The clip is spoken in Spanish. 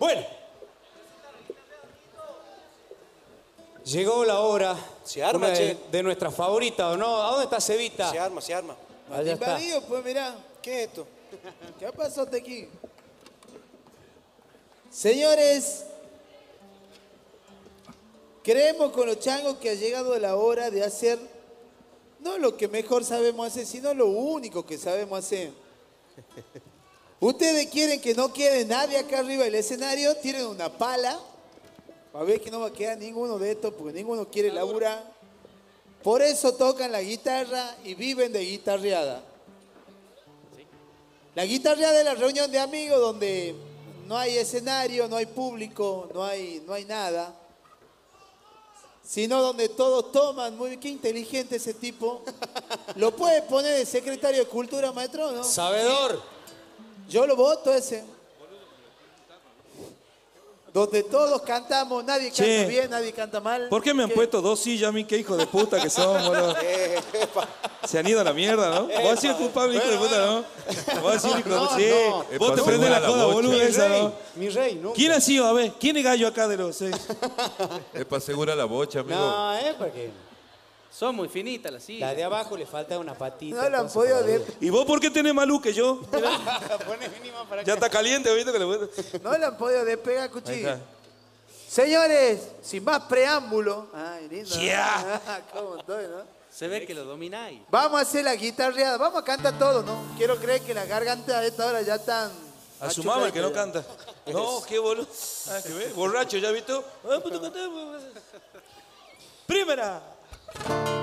Bueno. Llegó la hora. Se arma, una che. de nuestras favoritas, ¿o no? ¿A dónde está Cevita? Se arma, se arma. Allá está. Invadido, pues mirá. ¿Qué es esto? ¿Qué pasó aquí? Señores, creemos con los changos que ha llegado la hora de hacer no lo que mejor sabemos hacer, sino lo único que sabemos hacer. Ustedes quieren que no quede nadie acá arriba del escenario, tienen una pala. A ver que no va a quedar ninguno de estos porque ninguno quiere laburar. Por eso tocan la guitarra y viven de guitarreada. La guitarreada es la reunión de amigos donde no hay escenario, no hay público, no hay nada. Sino donde todos toman. Muy bien, qué inteligente ese tipo. Lo puede poner el secretario de Cultura, maestro, ¿no? Sabedor. Yo lo voto ese. Donde todos cantamos, nadie canta bien, nadie canta mal. ¿Por qué me han puesto dos sillas a mí? Qué hijo de puta que son, boludo. Se han ido a la mierda, ¿no? Vos has sido culpable, hijo de puta, ¿no? Vos has sido hijo de puta. Sí, vos te prendés la joda, boludo, esa, ¿no? Mi rey, ¿no? ¿Quién ha sido? A ver, ¿quién es gallo acá de los seis? Es para asegurar la bocha, amigo. No, porque Son muy finitas las sillas. la de abajo le falta una patita. No la han podido leer. ¿Y vos por qué tenés más luz que yo? Ya está caliente, ¿viste? Que le... No la han podido despegar, Ahí cuchillo. está. Señores, sin más preámbulo. Ay, lindo. Yeah. ¿Cómo estoy, no? Se ve que lo domináis. Vamos a hacer la guitarreada. Vamos a cantar todo, ¿no? Quiero creer que la garganta a esta hora ya están... A su mamá el que no canta. No, qué boludo. Ah, que ve, borracho, ¿ya visto? Ah, puto, cantá, pues. Primera.